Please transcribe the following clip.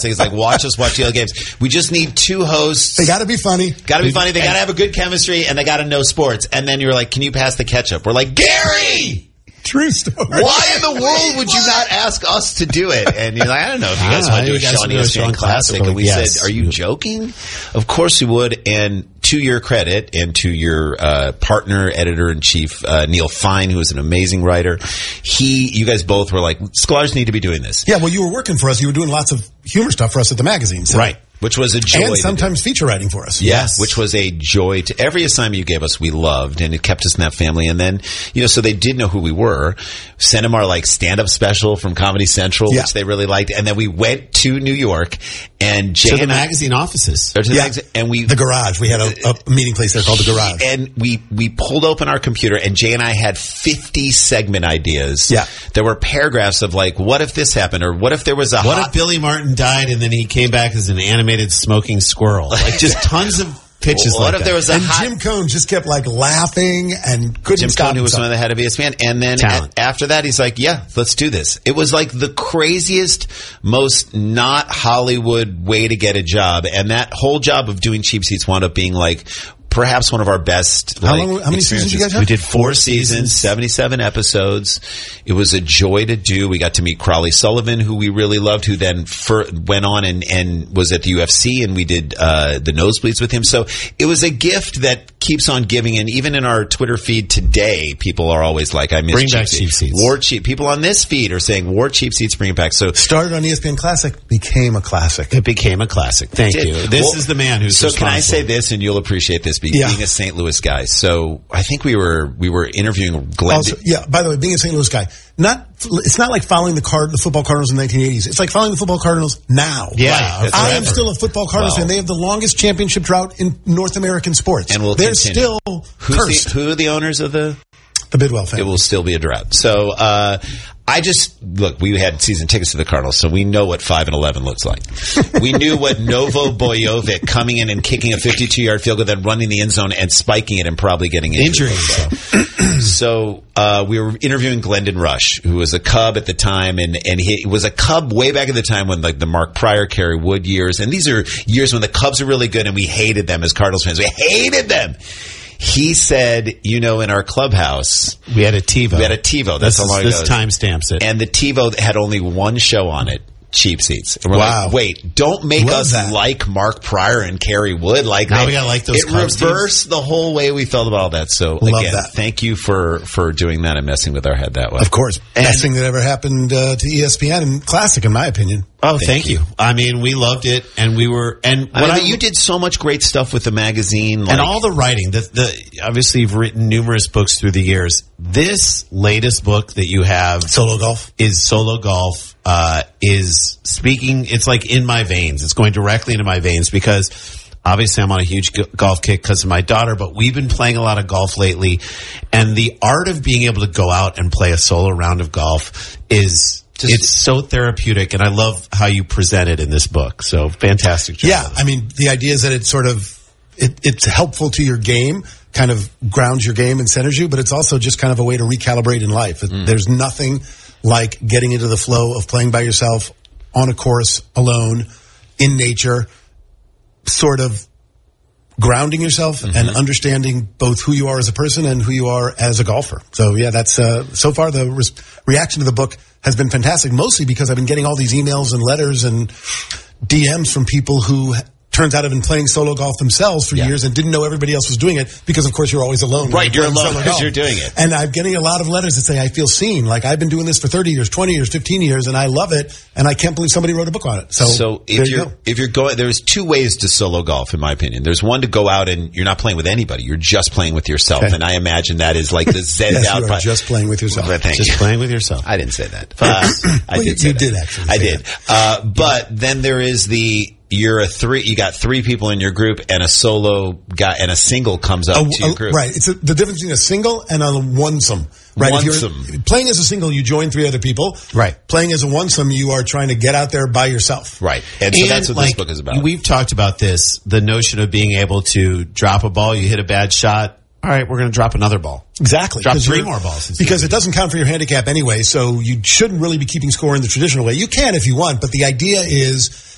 It's like, watch us watch the other games. We just need two hosts. They got to be funny. They got to have a good chemistry, and they got to know sports. And then you're like, can you pass the ketchup? We're like, Gary! True story. Why in the world would you not ask us to do it? And you're like, I don't know if you guys want to do a show on ESPN Classic. And we said, are you joking? Of course we would. And to your credit and to your partner, editor-in-chief, Neil Fine, who is an amazing writer, you guys both were like, Scholars need to be doing this. Yeah, well, you were working for us. You were doing lots of humor stuff for us at the magazine. So. Right. Which was a joy. And sometimes feature writing for us. Yes. Which was a joy. To every assignment you gave us, we loved, and it kept us in that family. And then, so they did know who we were. Sent them our stand-up special from Comedy Central, which they really liked. And then we went to New York, and Jay to the magazine offices. And the garage. We had a meeting place there called the Garage. And we pulled open our computer, and Jay and I had 50 segment ideas. Yeah. There were paragraphs of what if this happened, or what if there was what if Billy Martin died and then he came back as an animated smoking squirrel? Just tons of pitches what if there was Jim Cohn just kept laughing and couldn't stop. Jim Cohn, who was one of the head of ESPN, and then after that he's like, yeah, let's do this. It was like the craziest, most not Hollywood way to get a job, and that whole job of doing Cheap Seats wound up being perhaps one of our best. How many seasons did you guys have? We did 4 seasons, 77 episodes. It was a joy to do. We got to meet Crawley Sullivan, who we really loved, who then went on and was at the UFC, and we did the nosebleeds with him. So it was a gift that keeps on giving. And even in our Twitter feed today, people are always like, I miss Bring back Cheap Seats. People on this feed are saying, War Cheap Seats, bring it back. So started on ESPN Classic, became a classic. It became a classic. Thank you. This is the man who's responsible. Can I say this, and you'll appreciate this, being a St. Louis guy. So I think we were interviewing Glenn. Also, by the way, being a St. Louis guy, it's not like following the football Cardinals in the 1980s. It's like following the football Cardinals now. Yeah, I am still a football Cardinals fan. They have the longest championship drought in North American sports, and they're still cursed. Who are the owners of the Bidwell family? It will still be a drought. So we had season tickets to the Cardinals, so we know what 5-11 looks like. We knew what Novo Bojovic coming in and kicking a 52-yard field goal, then running the end zone and spiking it and probably getting injured. So we were interviewing Glendon Rush, who was a Cub at the time, and he was a Cub way back at the time when the Mark Pryor, Kerry Wood years, and these are years when the Cubs are really good, and we hated them as Cardinals fans. We hated them. He said, in our clubhouse, we had a TiVo. That's how long ago. This time stamps it. And the TiVo had only one show on it. Cheap Seats. And we're like, wait, don't make us like Mark Pryor and Kerry Wood. Now we gotta like those. It reversed the whole way we felt about all that. So again, thank you for doing that and messing with our head that way. Of course, best thing that ever happened to ESPN and Classic, in my opinion. Oh, thank you. I mean, we loved it, and we were. And you did so much great stuff with the magazine, and all the writing. Obviously, you've written numerous books through the years. This latest book that you have, Solo Golf, is speaking. It's like in my veins. It's going directly into my veins because obviously I'm on a huge golf kick because of my daughter, but we've been playing a lot of golf lately, and the art of being able to go out and play a solo round of golf it's so therapeutic, and I love how you present it in this book. So fantastic job. Yeah, I mean, the idea is that it's sort of it's helpful to your game, kind of grounds your game and centers you, but it's also just kind of a way to recalibrate in life. There's nothing like getting into the flow of playing by yourself on a course alone in nature, sort of grounding yourself and understanding both who you are as a person and who you are as a golfer. So yeah, that's so far the reaction to the book has been fantastic, mostly because I've been getting all these emails and letters and DMs from people who turns out have been playing solo golf themselves for years and didn't know everybody else was doing it because, of course, you're always alone. Right, you're alone because you're doing it. And I'm getting a lot of letters that say, I feel seen. Like, I've been doing this for 30 years, 20 years, 15 years, and I love it, and I can't believe somebody wrote a book on it. So if you're going, there's two ways to solo golf, in my opinion. There's one to go out and you're not playing with anybody. You're just playing with yourself. Okay. And I imagine that is like the zen out. You are just playing with yourself. Just playing with yourself. I didn't say that. You did actually. I did. But then there is you got three people in your group, and a solo guy and a single comes up to your group. Right. It's the difference between a single and a onesome. Right. If you're playing as a single, you join three other people. Right. Playing as a onesome, you are trying to get out there by yourself. Right. And so that's what this book is about. We've talked about this, the notion of being able to drop a ball, you hit a bad shot. All right, we're going to drop another ball. Exactly. Drop three more balls. Because it doesn't count for your handicap anyway, so you shouldn't really be keeping score in the traditional way. You can if you want, but the idea is